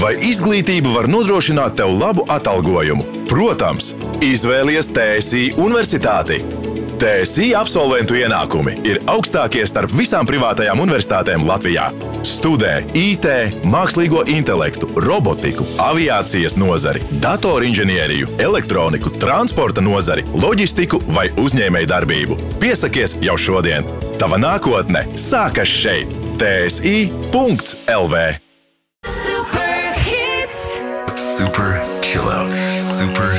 Vai izglītība var nodrošināt tev labu atalgojumu? Protams, izvēlies TSI universitāti. TSI absolventu ienākumi ir augstākie starp visām privātajām universitātēm Latvijā. Studē IT, mākslīgo intelektu, robotiku, aviācijas nozari, datorinženieriju, elektroniku, transporta nozari, loģistiku vai uzņēmējdarbību. Piesakies jau šodien. Tava nākotne sākas šeit. TSI.LV Super Chillouts. Super